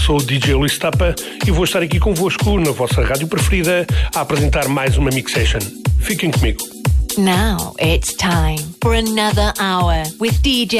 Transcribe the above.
sou o DJ Luís Tapa e vou estar aqui convosco na vossa rádio preferida a apresentar mais uma Mix Session. Fiquem comigo. Now it's time for another hour with DJ